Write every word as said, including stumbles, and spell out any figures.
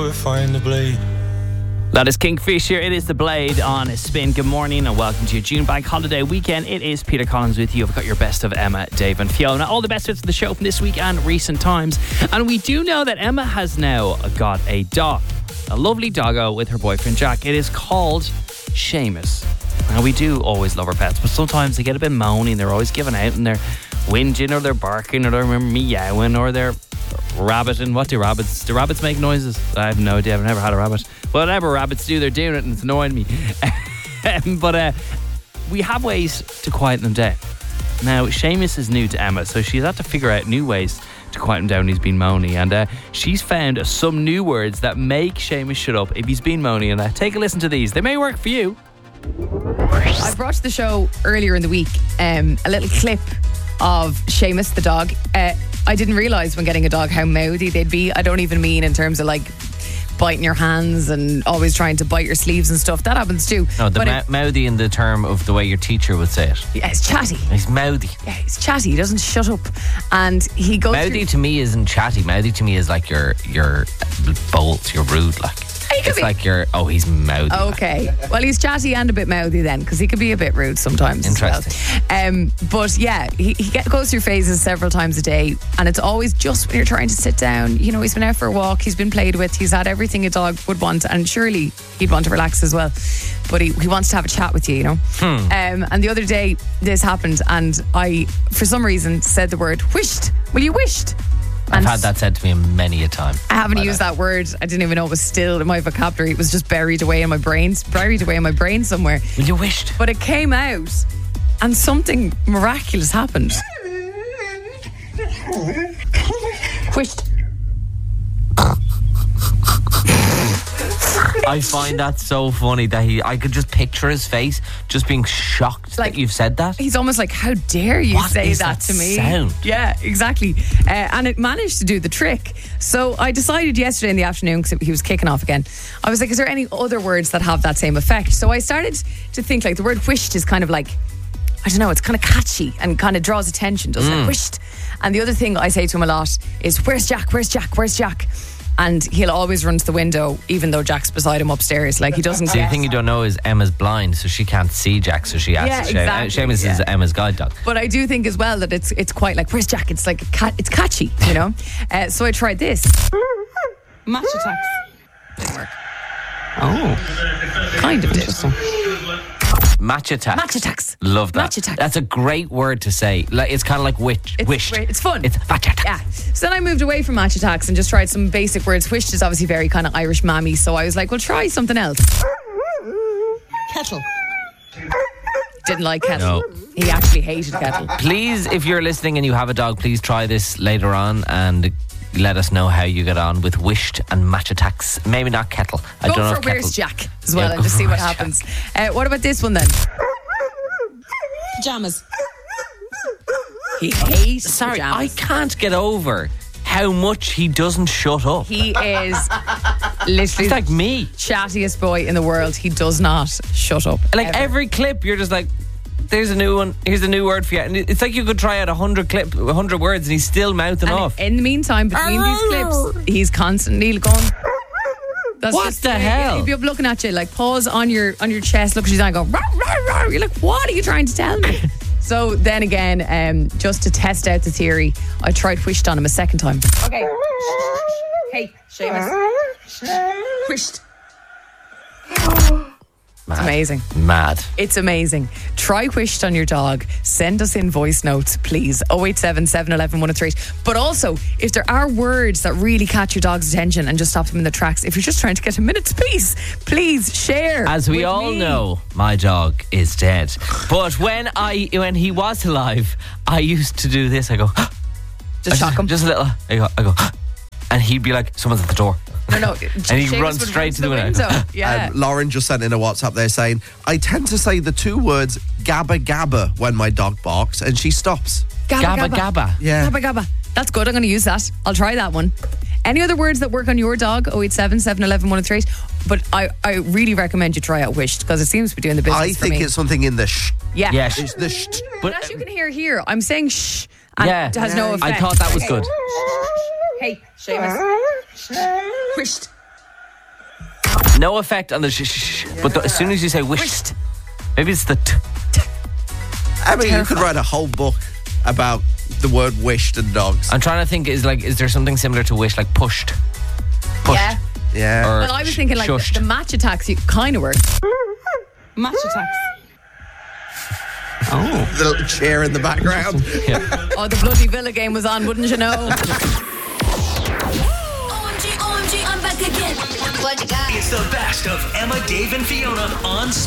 would find the blade. That is Kingfisher. It is The Blade on Spin. Good morning and welcome to your June Bank Holiday weekend. It is Peter Collins with you. I've got your best of Emma, Dave and Fiona. All the best bits of the show from this week and recent times. And we do know that Emma has now got a dog. A lovely doggo with her boyfriend Jack. It is called Seamus. Now we do always love our pets, but sometimes they get a bit moany and they're always giving out and they're whinging or they're barking or they're meowing or they're rabbiting. What do rabbits? Do rabbits make noises? I have no idea. I've never had a rabbit. Whatever rabbits do, they're doing it and it's annoying me. But uh, we have ways to quieten them down. Now, Seamus is new to Emma, so she's had to figure out new ways to quieten him down. He's been moany, and uh, she's found some new words that make Seamus shut up if he's been moany. And uh, take a listen to these. They may work for you. I brought to the show earlier in the week um, a little clip of Seamus the dog. Uh, I didn't realise when getting a dog how mouthy they'd be. I don't even mean in terms of like biting your hands and always trying to bite your sleeves and stuff. That happens too. No, the But ma- it- mouthy in the term of the way your teacher would say it. yeah, it's chatty. He's mouthy. Yeah, he's chatty. He doesn't shut up, and he goes. Mouthy through- to me isn't chatty. Mouthy to me is like you're you're bold, you're rude. Like He could it's be- like you're oh he's mouthy. like. Okay, well he's chatty and a bit mouthy then, because he could be a bit rude sometimes. as well. Interesting. Um, but yeah, he, he get, goes through phases several times a day, and it's always just when you're trying to sit down. You know, he's been out for a walk, he's been played with, he's had everything a dog would want, and surely he'd want to relax as well. But he, he wants to have a chat with you, you know. Hmm. Um, and the other day this happened, and I, for some reason, said the word "wished." Well, you wished. I've And had that said to me many a time. I haven't By used that word. I didn't even know it was still in my vocabulary. It was just buried away in my brain, buried away in my brain somewhere. Well, you wished. But it came out, and something miraculous happened. Wished. I find that so funny that he. I could just picture his face, just being shocked Like- that you've said that. He's almost like, how dare you What say is that, that to me? sound? Yeah, exactly. Uh, and it managed to do the trick. So I decided yesterday in the afternoon, because he was kicking off again, I was like, is there any other words that have that same effect? So I started to think like the word wished is kind of like, I don't know, it's kind of catchy and kind of draws attention, doesn't Mm. it? Wished. And the other thing I say to him a lot is, where's Jack? Where's Jack? Where's Jack? And he'll always run to the window, even though Jack's beside him upstairs. Like he doesn't See, the get. thing you don't know is Emma's blind, so she can't see Jack, so she asks. Yeah, Seamus. exactly, Seamus is yeah. Emma's guide dog. But I do think as well that it's it's quite like, where's Jack? It's like a cat, it's catchy, you know. Uh, so I tried this. Match attacks. Didn't work. Oh, kind of did. Match attacks. Match attacks. Love that. Match attacks. That's a great word to say. Like it's kind of like witch. It's wished. great. It's fun. It's match attacks. Yeah. So then I moved away from match attacks and just tried some basic words. Wished is obviously very kind of Irish mammy, so I was like, well, try something else. Kettle. Didn't like kettle. No. He actually hated kettle. Please, if you're listening and you have a dog, please try this later on and let us know how you get on with wished and match attacks. Maybe not kettle. I Go don't know for if where's kettle. Jack as well Yeah, and go just for see what where's happens. Uh, what about this one then? Pajamas. He hates Sorry, I pajamas. can't get over how much he doesn't shut up. He is literally He's like me. chattiest boy in the world. He does not shut up. Like ever. every clip, you're just like, there's a new one. Here's a new word for you. And it's like you could try out a hundred clip, a hundred words, and he's still mouthing And off. in the meantime, between these clips, he's constantly going. That's What just the way- hell? He'll be up looking at you, like paws on your on your chest, look at you down, and go. Rah, rah, rah. You're like, what are you trying to tell me? So then again, um, just to test out the theory, I tried wished on him a second time. Okay. Hey, Seamus. Wished. Mad. Amazing. Mad. It's amazing. Try wished on your dog. Send us in voice notes, please. oh eight seven, seven one one, one oh three eight. But also, if there are words that really catch your dog's attention and just stop them in their tracks, if you're just trying to get a minute's peace, please share. As we with all me. know, my dog is dead. But when I when he was alive, I used to do this. I go, Just shock him. Just a little. I go, I go, and he'd be like, someone's at the door. No, no. And he'd run straight to the window. Yeah. Um, Lauren just sent in a WhatsApp there saying, I tend to say the two words gabba gabba when my dog barks and she stops. Gabba gabba. Yeah. Gabba gabba. That's good. I'm going to use that. I'll try that one. Any other words that work on your dog? oh eight seven, seven one one, one oh three eight. But I, I really recommend you try out wished because it seems to be doing the business I for think me. it's something in the sh. Yeah. Yeah. It's the sh. But As you can hear here, I'm saying shh. And yeah, it has no effect. I thought that was good. Hey, Seamus. Wished. No effect on the sh, sh, sh but the, as soon as you say wished, maybe it's the t. t. I mean, you could write a whole book about the word wished and dogs. I'm trying to think, is like, is there something similar to wish, like pushed? Pushed. Yeah. Yeah. Or Well, I was thinking like shushed. the, the match attacks you kind of work. Match attacks. Oh. The little chair in the background. Oh, the bloody Villa game was on, wouldn't you know? O M G, O M G, I'm back again. What you got? It's the best of Emma, Dave, and Fiona on Spin.